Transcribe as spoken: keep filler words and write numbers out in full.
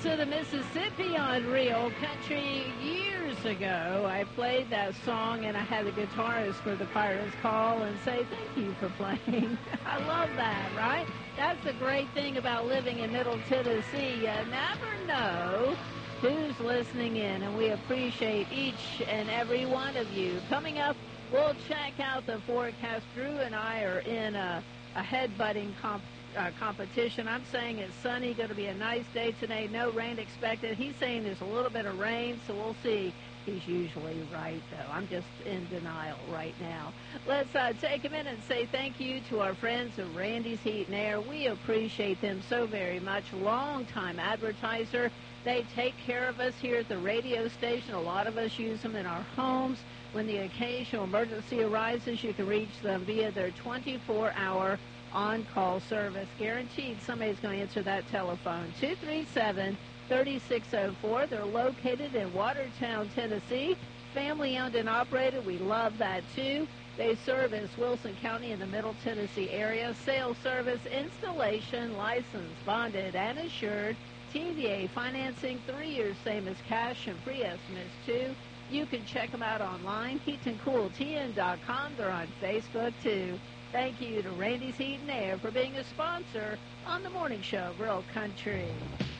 of the Mississippi on Real Country. Years ago, I played that song, and I had the guitarist for the Pirates call and say, thank you for playing. I love that, right? That's the great thing about living in Middle Tennessee. You never know who's listening in, and we appreciate each and every one of you. Coming up, we'll check out the forecast. Drew and I are in a, a headbutting comp, uh, competition. I'm saying it's sunny, going to be a nice day today, no rain expected. He's saying there's a little bit of rain, so we'll see. He's usually right, though. I'm just in denial right now. Let's uh, take a minute and say thank you to our friends at Randy's Heat and Air. We appreciate them so very much. Long-time advertiser. They take care of us here at the radio station. A lot of us use them in our homes. When the occasional emergency arises, you can reach them via their twenty-four hour on-call service. Guaranteed somebody's going to answer that telephone. two three seven, three six zero four. They're located in Watertown, Tennessee. Family-owned and operated. We love that, too. They service Wilson County in the Middle Tennessee area. Sales service, installation, licensed, bonded, and insured. T V A financing, three years, same as cash, and free estimates, too. You can check them out online, heat and cool T N dot com. They're on Facebook, too. Thank you to Randy's Heat and Air for being a sponsor on the morning show, Real Country.